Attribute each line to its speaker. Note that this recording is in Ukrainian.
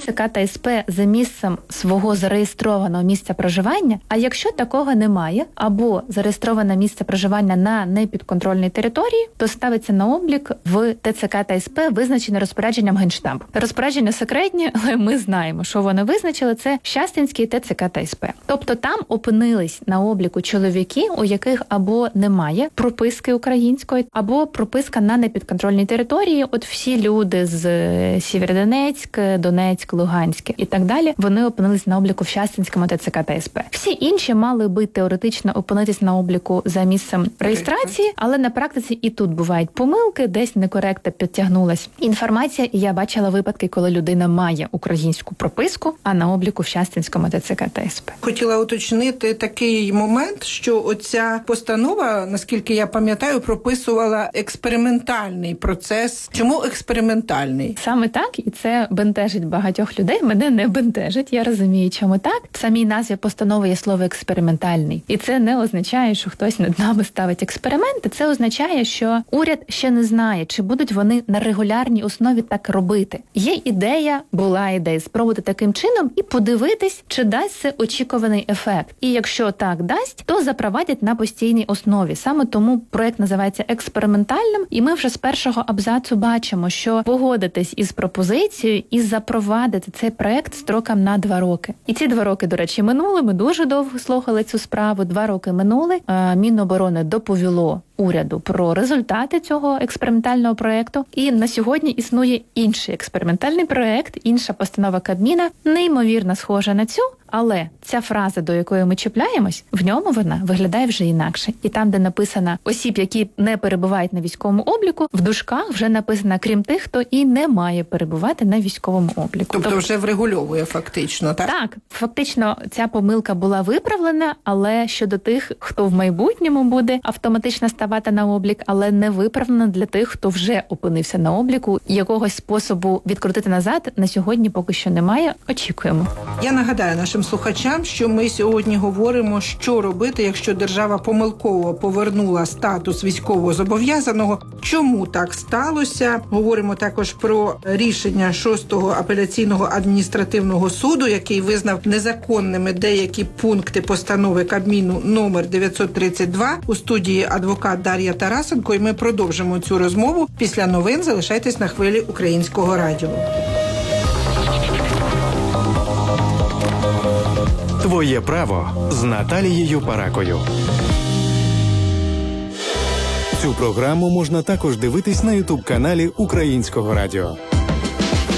Speaker 1: ТЦК та СП за місцем свого зареєстрованого місця проживання, а якщо такого немає, або зареєстроване місце проживання на непідконтрольній території, то ставиться на облік в ТЦК та СП, визначене розпорядженням Генштабу. Розпорядження секретні, але ми знаємо, що вони визначили. Це Щастинський ТЦК та СП. Тобто там опинились на обліку чоловіки, у яких або немає прописки української, або прописка на непідконтрольній території. От всі люди з Сєвєродонецьк, Донецьк, Луганськ і так далі, вони опинились на обліку в Щастинському ТЦК та СП. Всі інші мали би теоретично опинитись на обліку за місцем реєстрації, але на практиці і тут бувають помилки, десь некоректно підтягнулась інформація, і я бачила випадки, коли людина має українську прописку, а на обліку в Щастинському ТЦК та СП.
Speaker 2: Хотіла уточнити такий момент, що оця постанова, наскільки я пам'ятаю, прописувала експериментальний процес. Чому експериментальний?
Speaker 1: Саме так, і це бентежить багатьох людей. Мене не бентежить, я розумію, чому так. В самій назві постанови є слово «експериментальний». І це не означає, що хтось над нами ставить експерименти. Це означає, що уряд ще не знає, чи будуть вони на регулярній основі так робити. Була ідея спробувати таким чином і подивитись, чи дасть це очікуваний ефект. І якщо так дасть, то запровадять на постійній основі. Саме тому проект називається експериментальним, і ми вже з першого абзацу бачимо, що погодитись із пропозицією і запровадити цей проект строком на 2 роки. І ці 2 роки, до речі, минули. Ми дуже довго слухали цю справу. 2 роки минули. Міноборони доповіло уряду про результати цього експериментального проекту. І на сьогодні існує інший експериментальний проект, інша постанова Кабміна, неймовірно схожа на цю, але ця фраза, до якої ми чіпляємось, в ньому вона виглядає вже інакше. І там, де написано осіб, які не перебувають на військовому обліку, в дужках вже написано крім тих, хто і не має перебувати на військовому обліку.
Speaker 2: Тобто вже врегульовує фактично, так?
Speaker 1: Так, фактично ця помилка була виправлена, але щодо тих, хто в майбутньому буде автоматично ставати на облік, але не виправлена для тих, хто вже опинився на обліку. Якогось способу відкрутити назад на сьогодні поки що немає. Очікуємо.
Speaker 2: Я нагадаю нашим слухачам, що ми сьогодні говоримо, що робити, якщо держава помилково повернула статус військовозобов'язаного. Чому так сталося? Говоримо також про рішення 6-го апеляційного адміністративного суду, який визнав незаконними деякі пункти постанови Кабміну номер 932. У студії адвокат Дар'я Тарасенко, і ми продовжимо цю розмову. Після новин залишайтесь на хвилі Українського радіо.
Speaker 3: Твоє право з Наталією Паракою. Цю програму можна також дивитись на YouTube-каналі Українського радіо.